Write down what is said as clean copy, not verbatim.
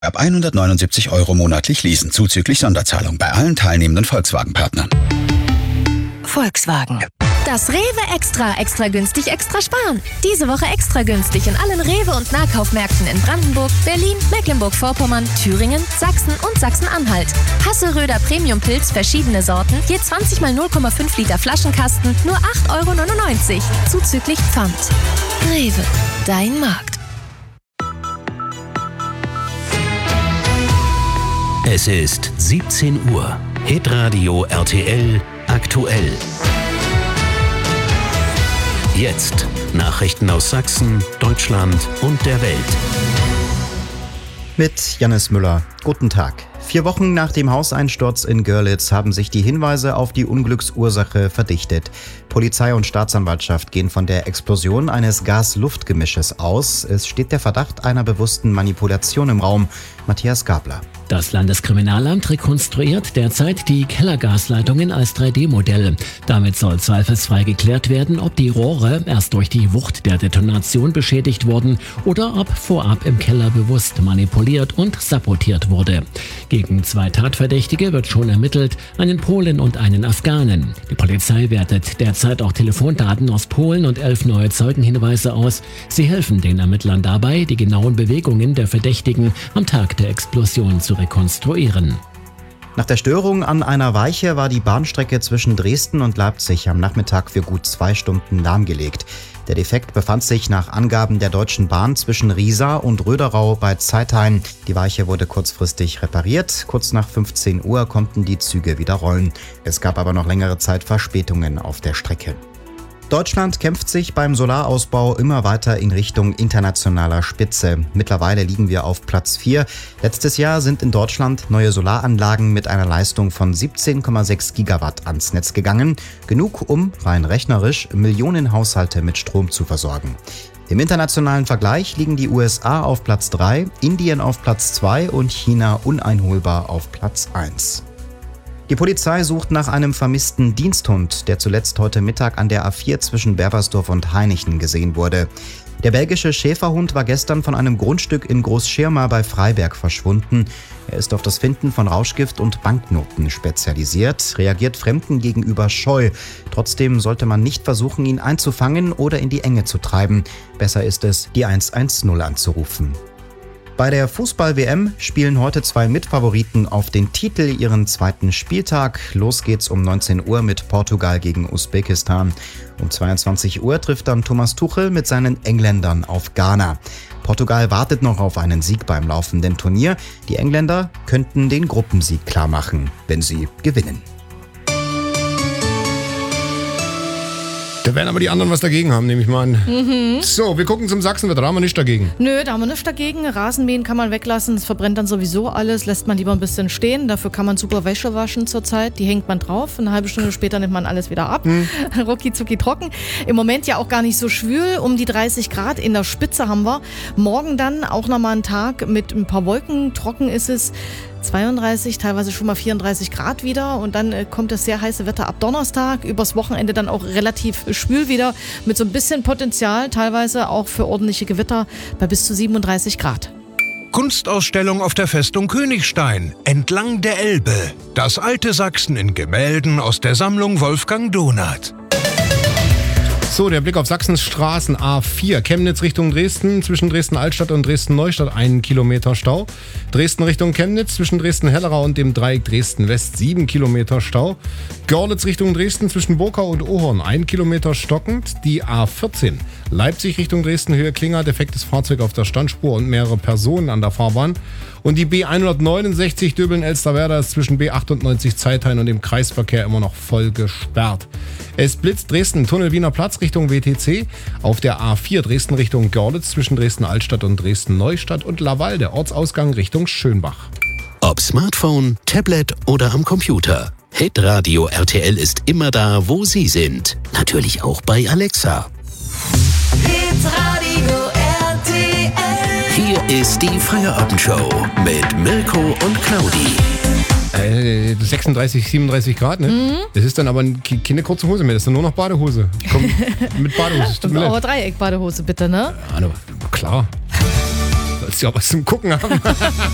Ab 179 € monatlich leasen, zuzüglich Sonderzahlung bei allen teilnehmenden Volkswagen-Partnern. Volkswagen. Das Rewe Extra günstig, extra sparen. Diese Woche extra günstig in allen Rewe- und Nahkaufmärkten in Brandenburg, Berlin, Mecklenburg-Vorpommern, Thüringen, Sachsen und Sachsen-Anhalt. Hasselröder Premium-Pilz, verschiedene Sorten, je 20 x 0,5 Liter Flaschenkasten, nur 8,99 €, zuzüglich Pfand. Rewe, dein Markt. Es ist 17 Uhr. Hitradio RTL aktuell. Jetzt Nachrichten aus Sachsen, Deutschland und der Welt. Mit Jannis Müller. Guten Tag. 4 Wochen nach dem Hauseinsturz in Görlitz haben sich die Hinweise auf die Unglücksursache verdichtet. Polizei und Staatsanwaltschaft gehen von der Explosion eines Gas-Luft-Gemisches aus. Es steht der Verdacht einer bewussten Manipulation im Raum. Matthias Gabler. Das Landeskriminalamt rekonstruiert derzeit die Kellergasleitungen als 3D-Modell. Damit soll zweifelsfrei geklärt werden, ob die Rohre erst durch die Wucht der Detonation beschädigt wurden oder ob vorab im Keller bewusst manipuliert und sabotiert wurde. Gegen 2 Tatverdächtige wird schon ermittelt, einen Polen und einen Afghanen. Die Polizei wertet derzeit auch Telefondaten aus Polen und 11 neue Zeugenhinweise aus. Sie helfen den Ermittlern dabei, die genauen Bewegungen der Verdächtigen am Tag der Explosion zu rekonstruieren. Nach der Störung an einer Weiche war die Bahnstrecke zwischen Dresden und Leipzig am Nachmittag für gut 2 Stunden lahmgelegt. Der Defekt befand sich nach Angaben der Deutschen Bahn zwischen Riesa und Röderau bei Zeithain. Die Weiche wurde kurzfristig repariert. Kurz nach 15 Uhr konnten die Züge wieder rollen. Es gab aber noch längere Zeit Verspätungen auf der Strecke. Deutschland kämpft sich beim Solarausbau immer weiter in Richtung internationaler Spitze. Mittlerweile liegen wir auf Platz 4. Letztes Jahr sind in Deutschland neue Solaranlagen mit einer Leistung von 17,6 Gigawatt ans Netz gegangen. Genug, um, rein rechnerisch, Millionen Haushalte mit Strom zu versorgen. Im internationalen Vergleich liegen die USA auf Platz 3, Indien auf Platz 2 und China uneinholbar auf Platz 1. Die Polizei sucht nach einem vermissten Diensthund, der zuletzt heute Mittag an der A4 zwischen Berbersdorf und Hainichen gesehen wurde. Der belgische Schäferhund war gestern von einem Grundstück in Großschirma bei Freiberg verschwunden. Er ist auf das Finden von Rauschgift und Banknoten spezialisiert, reagiert Fremden gegenüber scheu. Trotzdem sollte man nicht versuchen, ihn einzufangen oder in die Enge zu treiben. Besser ist es, die 110 anzurufen. Bei der Fußball-WM spielen heute 2 Mitfavoriten auf den Titel ihren 2. Spieltag. Los geht's um 19 Uhr mit Portugal gegen Usbekistan. Um 22 Uhr trifft dann Thomas Tuchel mit seinen Engländern auf Ghana. Portugal wartet noch auf einen Sieg beim laufenden Turnier. Die Engländer könnten den Gruppensieg klarmachen, wenn sie gewinnen. Da werden aber die anderen was dagegen haben, nehme ich mal an. So, wir gucken zum Sachsenwetter. Da haben wir nichts dagegen. Nö, da haben wir nichts dagegen. Rasenmähen kann man weglassen. Es verbrennt dann sowieso alles. Lässt man lieber ein bisschen stehen. Dafür kann man super Wäsche waschen zurzeit. Die hängt man drauf. Eine halbe Stunde später nimmt man alles wieder ab. Rucki zucki trocken. Im Moment ja auch gar nicht so schwül. Um die 30 Grad in der Spitze haben wir. Morgen dann auch nochmal ein Tag mit ein paar Wolken. Trocken ist es. 32, teilweise schon mal 34 Grad wieder und dann kommt das sehr heiße Wetter ab Donnerstag, übers Wochenende dann auch relativ schwül wieder, mit so ein bisschen Potenzial, teilweise auch für ordentliche Gewitter bei bis zu 37 Grad. Kunstausstellung auf der Festung Königstein, entlang der Elbe. Das alte Sachsen in Gemälden aus der Sammlung Wolfgang Donath. So, der Blick auf Sachsens Straßen A4. Chemnitz Richtung Dresden, zwischen Dresden-Altstadt und Dresden-Neustadt 1 Kilometer Stau. Dresden Richtung Chemnitz, zwischen Dresden-Hellerau und dem Dreieck Dresden-West 7 Kilometer Stau. Görlitz Richtung Dresden, zwischen Burkau und Ohorn 1 Kilometer stockend. Die A14. Leipzig Richtung Dresden, Höhe Klinger, defektes Fahrzeug auf der Standspur und mehrere Personen an der Fahrbahn. Und die B169 Döbeln-Elsterwerda ist zwischen B98 Zeithain und dem Kreisverkehr immer noch voll gesperrt. Es blitzt Dresden, Tunnel Wiener Platz Richtung WTC. Auf der A4 Dresden Richtung Görlitz zwischen Dresden-Altstadt und Dresden-Neustadt und Laval, der Ortsausgang Richtung Schönbach. Ob Smartphone, Tablet oder am Computer. Hitradio RTL ist immer da, wo Sie sind. Natürlich auch bei Alexa. Hitradio RTL. Hier ist die Feierabendshow mit Mirko und Claudi. 36, 37 Grad, ne? Das ist dann aber keine kurze Hose mehr, das ist dann nur noch Badehose. Ich komm mit Badehose, tut mir leid. Aber Dreieck-Badehose bitte, ne? Ja, klar. Sollst du ja was zum Gucken haben.